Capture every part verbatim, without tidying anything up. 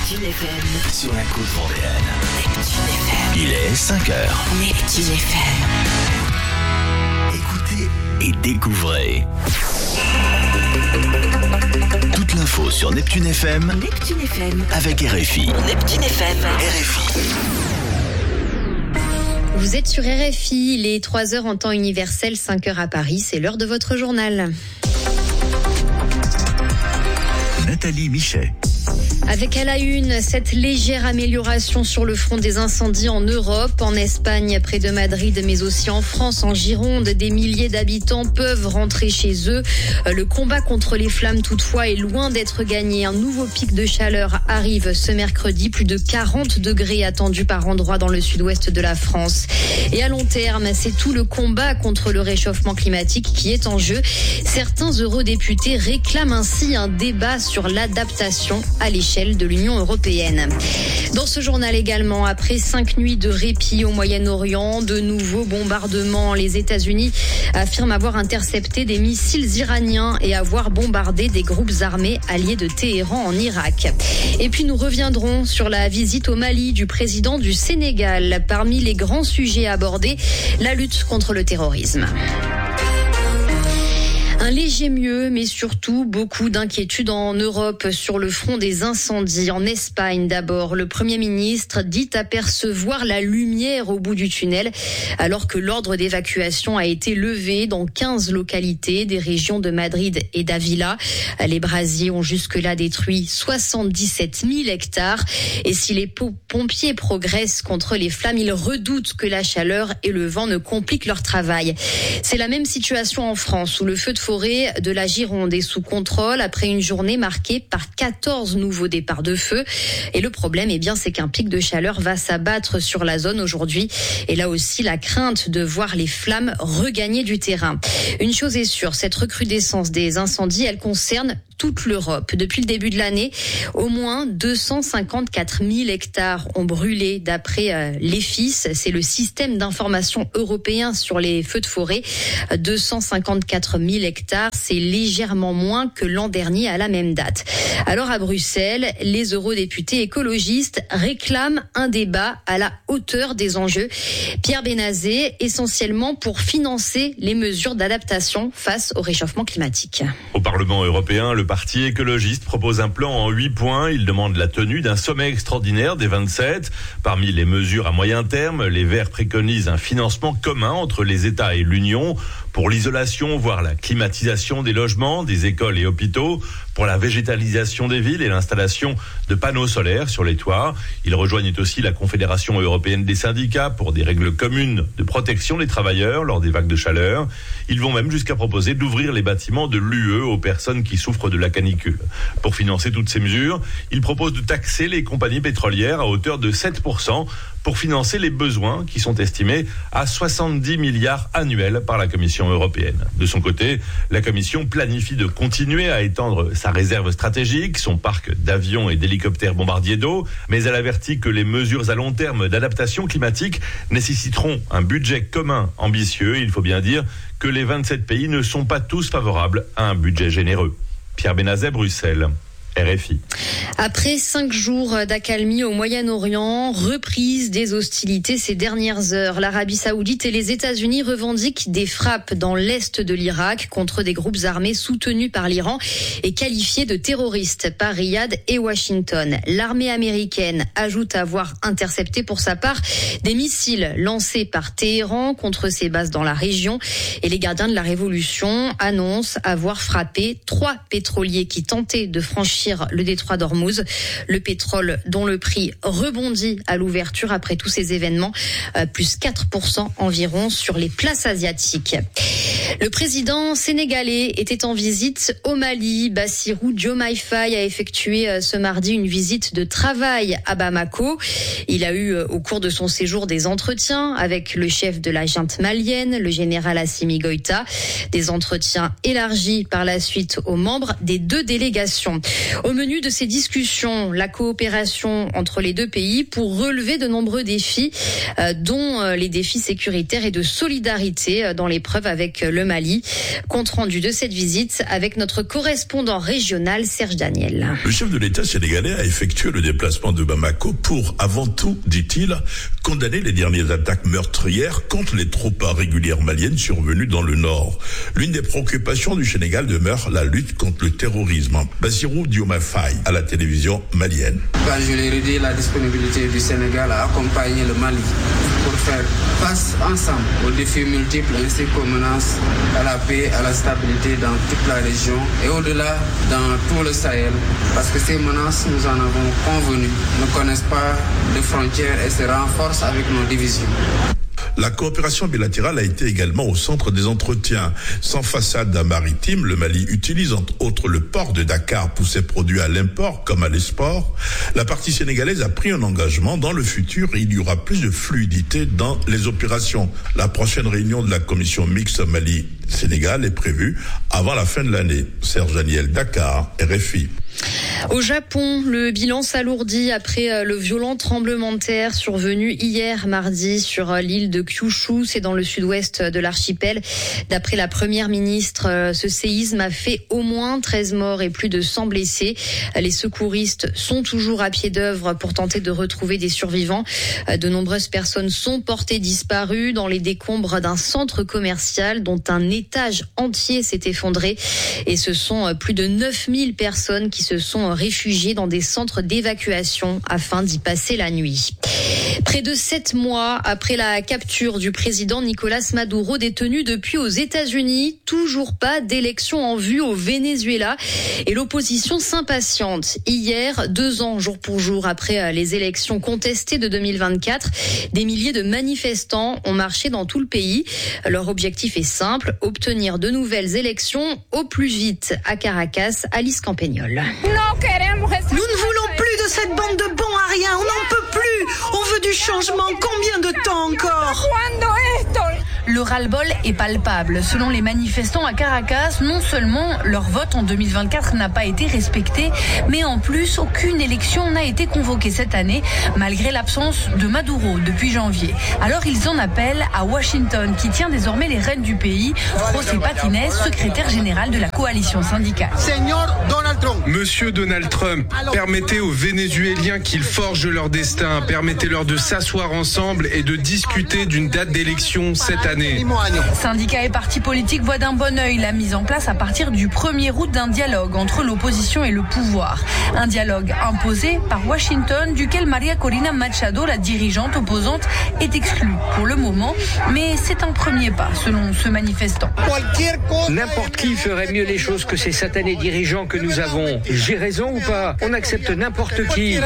Neptune F M. Sur la côte vendéenne. Neptune F M. Il est cinq heures. Neptune F M. Écoutez et découvrez. Toute l'info sur Neptune F M. Neptune F M. Avec R F I. Neptune F M. R F I. Vous êtes sur R F I, il est trois heures en temps universel, cinq heures à Paris, c'est l'heure de votre journal. Nathalie Michet. Avec à la une, cette légère amélioration sur le front des incendies en Europe, en Espagne, près de Madrid, mais aussi en France, en Gironde, des milliers d'habitants peuvent rentrer chez eux. Le combat contre les flammes, toutefois, est loin d'être gagné. Un nouveau pic de chaleur arrive ce mercredi, plus de quarante degrés attendus par endroits dans le sud-ouest de la France. Et à long terme, c'est tout le combat contre le réchauffement climatique qui est en jeu. Certains eurodéputés réclament ainsi un débat sur l'adaptation à l'échelle de l'Union européenne. Dans ce journal également, après cinq nuits de répit au Moyen-Orient, de nouveaux bombardements. Les États-Unis affirment avoir intercepté des missiles iraniens et avoir bombardé des groupes armés alliés de Téhéran en Irak. Et puis nous reviendrons sur la visite au Mali du président du Sénégal. Parmi les grands sujets abordés, la lutte contre le terrorisme. Un léger mieux, mais surtout beaucoup d'inquiétudes en Europe sur le front des incendies. En Espagne d'abord, le Premier ministre dit apercevoir la lumière au bout du tunnel, alors que l'ordre d'évacuation a été levé dans quinze localités des régions de Madrid et d'Avila. Les brasiers ont jusque-là détruit soixante-dix-sept mille hectares. Et si les pompiers progressent contre les flammes, ils redoutent que la chaleur et le vent ne compliquent leur travail. C'est la même situation en France, où le feu de forêt de la Gironde est sous contrôle après une journée marquée par quatorze nouveaux départs de feu. Et le problème, eh bien, c'est qu'un pic de chaleur va s'abattre sur la zone aujourd'hui. Et là aussi, la crainte de voir les flammes regagner du terrain. Une chose est sûre, cette recrudescence des incendies, elle concerne toute l'Europe. Depuis le début de l'année, au moins deux cent cinquante-quatre mille hectares ont brûlé d'après euh, l'E F I S. C'est le système d'information européen sur les feux de forêt. deux cent cinquante-quatre mille hectares, c'est légèrement moins que l'an dernier à la même date. Alors à Bruxelles, les eurodéputés écologistes réclament un débat à la hauteur des enjeux. Pierre Benazet, essentiellement pour financer les mesures d'adaptation face au réchauffement climatique. Au Parlement européen, le parti écologiste propose un plan en huit points. Il demande la tenue d'un sommet extraordinaire des vingt-sept. Parmi les mesures à moyen terme, les Verts préconisent un financement commun entre les États et l'Union pour l'isolation, voire la climatisation des logements, des écoles et hôpitaux, pour la végétalisation des villes et l'installation de panneaux solaires sur les toits. Ils rejoignent aussi la Confédération européenne des syndicats pour des règles communes de protection des travailleurs lors des vagues de chaleur. Ils vont même jusqu'à proposer d'ouvrir les bâtiments de l'U E aux personnes qui souffrent de la canicule. Pour financer toutes ces mesures, ils proposent de taxer les compagnies pétrolières à hauteur de sept pour cent pour financer les besoins qui sont estimés à soixante-dix milliards annuels par la Commission européenne. De son côté, la Commission planifie de continuer à étendre sa réserve stratégique, son parc d'avions et d'hélicoptères bombardiers d'eau, mais elle avertit que les mesures à long terme d'adaptation climatique nécessiteront un budget commun ambitieux. Il faut bien dire que les vingt-sept pays ne sont pas tous favorables à un budget généreux. Pierre Benazet, Bruxelles. R F I. Après cinq jours d'accalmie au Moyen-Orient, reprise des hostilités ces dernières heures. L'Arabie Saoudite et les États-Unis revendiquent des frappes dans l'est de l'Irak contre des groupes armés soutenus par l'Iran et qualifiés de terroristes par Riyad et Washington. L'armée américaine ajoute avoir intercepté pour sa part des missiles lancés par Téhéran contre ses bases dans la région. Et les gardiens de la révolution annoncent avoir frappé trois pétroliers qui tentaient de franchir le détroit d'Ormuz. Le pétrole dont le prix rebondit à l'ouverture après tous ces événements, euh, plus quatre pour cent environ sur les places asiatiques. Le président sénégalais était en visite au Mali. Bassirou Diomaye Faye a effectué ce mardi une visite de travail à Bamako. Il a eu au cours de son séjour des entretiens avec le chef de la junte malienne, le général Assimi Goïta. Des entretiens élargis par la suite aux membres des deux délégations. Au menu de ces discussions, la coopération entre les deux pays pour relever de nombreux défis, euh, dont euh, les défis sécuritaires et de solidarité euh, dans l'épreuve avec le Mali. Compte rendu de cette visite avec notre correspondant régional Serge Daniel. Le chef de l'État sénégalais a effectué le déplacement de Bamako pour, avant tout, dit-il, condamner les dernières attaques meurtrières contre les troupes régulières maliennes survenues dans le nord. L'une des préoccupations du Sénégal demeure la lutte contre le terrorisme. Bassirou Diomaye Faye à la télévision malienne. Quand je l'ai redit, la disponibilité du Sénégal à accompagner le Mali pour faire face ensemble aux défis multiples ainsi qu'aux menaces à la paix, à la stabilité dans toute la région et au-delà dans tout le Sahel. Parce que ces menaces, nous en avons convenu, ne connaissent pas de frontières et se renforcent avec nos divisions. La coopération bilatérale a été également au centre des entretiens. Sans façade maritime, le Mali utilise entre autres le port de Dakar pour ses produits à l'import comme à l'export. La partie sénégalaise a pris un engagement. Dans le futur, il y aura plus de fluidité dans les opérations. La prochaine réunion de la commission mixte Mali-Sénégal est prévue avant la fin de l'année. Serge Daniel, Dakar, R F I. Au Japon, le bilan s'alourdit après le violent tremblement de terre survenu hier mardi sur l'île de Kyushu, c'est dans le sud-ouest de l'archipel. D'après la première ministre, ce séisme a fait au moins treize morts et plus de cent blessés. Les secouristes sont toujours à pied d'œuvre pour tenter de retrouver des survivants. De nombreuses personnes sont portées disparues dans les décombres d'un centre commercial dont un étage entier s'est effondré. Et ce sont plus de neuf mille personnes qui se sont réfugiés dans des centres d'évacuation afin d'y passer la nuit. Près de sept mois après la capture du président Nicolas Maduro détenu depuis aux États-Unis, toujours pas d'élection en vue au Venezuela et l'opposition s'impatiente. Hier, deux ans jour pour jour après les élections contestées de deux mille vingt-quatre, des milliers de manifestants ont marché dans tout le pays. Leur objectif est simple, obtenir de nouvelles élections au plus vite à Caracas. Alice Campagnol. Nous ne voulons plus de cette bande de bons à rien, on n'en peut plus. On veut du changement, combien de temps encore ? Le ras-le-bol est palpable. Selon les manifestants à Caracas, non seulement leur vote en deux mille vingt-quatre n'a pas été respecté, mais en plus, aucune élection n'a été convoquée cette année, malgré l'absence de Maduro depuis janvier. Alors ils en appellent à Washington, qui tient désormais les rênes du pays. José Patines, secrétaire général de la coalition syndicale. Monsieur Donald Trump, permettez aux Vénézuéliens qu'ils forgent leur destin. Permettez-leur de s'asseoir ensemble et de discuter d'une date d'élection cette année. Syndicats et partis politiques voient d'un bon œil la mise en place à partir du premier août d'un dialogue entre l'opposition et le pouvoir. Un dialogue imposé par Washington, duquel Maria Corina Machado, la dirigeante opposante, est exclue pour le moment. Mais c'est un premier pas, selon ce manifestant. N'importe qui ferait mieux les choses que ces satanés dirigeants que nous avons. J'ai raison ou pas ? On accepte n'importe qui.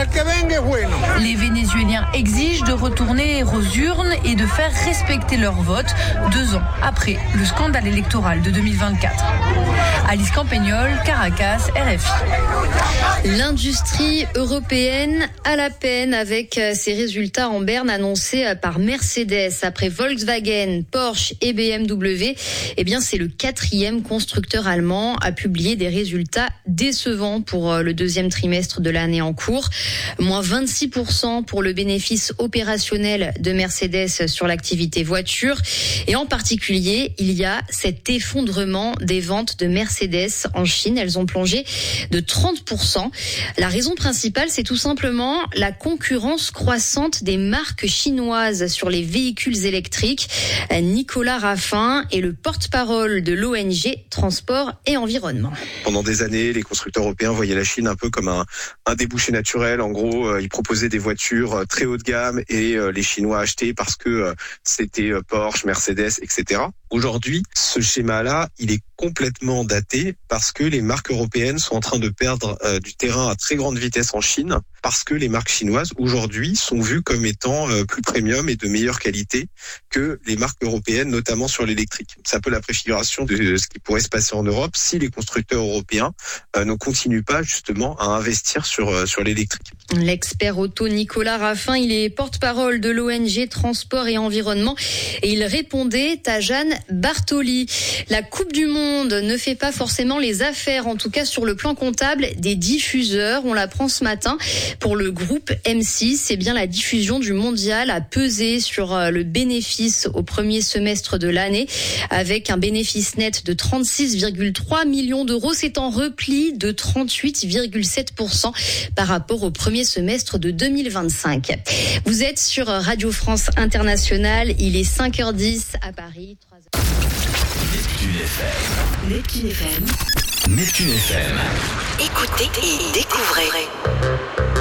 Les Vénézuéliens exigent de retourner aux urnes et de faire respecter leur vote, deux ans après le scandale électoral de deux mille vingt-quatre. Alice Campagnol, Caracas, R F I. L'industrie européenne à la peine avec ses résultats en berne annoncés par Mercedes. Après Volkswagen, Porsche et B M W, eh bien c'est le quatrième constructeur allemand à publier des résultats décevants pour le deuxième trimestre de l'année en cours. Moins vingt-six pour cent pour le bénéfice opérationnel de Mercedes sur l'activité voiture. Et en particulier, il y a cet effondrement des ventes de Mercedes en Chine. Elles ont plongé de trente pour cent. La raison principale, c'est tout simplement la concurrence croissante des marques chinoises sur les véhicules électriques. Nicolas Raffin est le porte-parole de l'O N G Transport et Environnement. Pendant des années, les constructeurs européens voyaient la Chine un peu comme un, un débouché naturel. En gros, euh, ils proposaient des voitures très haut de gamme et euh, les Chinois achetaient parce que euh, c'était euh, Porsche, Mercedes, et cetera. Aujourd'hui, ce schéma-là, il est complètement daté parce que les marques européennes sont en train de perdre euh, du terrain à très grande vitesse en Chine parce que les marques chinoises, aujourd'hui, sont vues comme étant euh, plus premium et de meilleure qualité que les marques européennes, notamment sur l'électrique. C'est un peu la préfiguration de ce qui pourrait se passer en Europe si les constructeurs européens euh, ne continuent pas justement à investir sur, euh, sur l'électrique. L'expert auto Nicolas Raffin, il est porte-parole de l'O N G Transport et Environnement et il répondait à Jeanne Bartoli. La Coupe du Monde ne fait pas forcément les affaires, en tout cas sur le plan comptable des diffuseurs. On l'apprend ce matin pour le groupe M six. C'est bien la diffusion du mondial a pesé sur le bénéfice au premier semestre de l'année avec un bénéfice net de trente-six virgule trois millions d'euros. C'est en repli de trente-huit virgule sept pour cent par rapport au premier semestre de deux mille vingt-cinq. Vous êtes sur Radio France Internationale, il est cinq heures dix à Paris. trois heures. Neptune F M. Neptune F M. Neptune F M. Écoutez et découvrez.